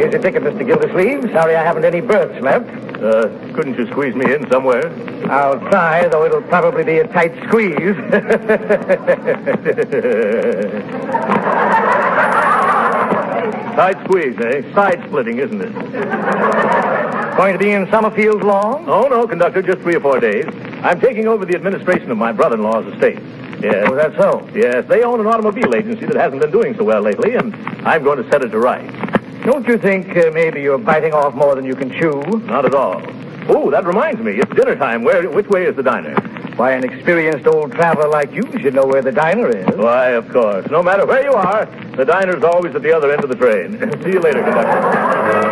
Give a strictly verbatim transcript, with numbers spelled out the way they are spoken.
Here's your ticket, Mister Gildersleeve. Sorry I haven't any berths left. Uh, couldn't you squeeze me in somewhere? I'll try, though it'll probably be a tight squeeze. Tight squeeze, eh? Side splitting, isn't it? Going to be in Summerfield long? Oh, no, conductor, just three or four days. I'm taking over the administration of my brother-in-law's estate. Yes. Oh, that's so? Yes, they own an automobile agency that hasn't been doing so well lately, and I'm going to set it to rights. Don't you think uh, maybe you're biting off more than you can chew? Not at all. Oh, that reminds me. It's dinner time. Where? Which way is the diner? Why, an experienced old traveler like you should know where the diner is. Why, of course. No matter where you are, the diner's always at the other end of the train. See you later, conductor.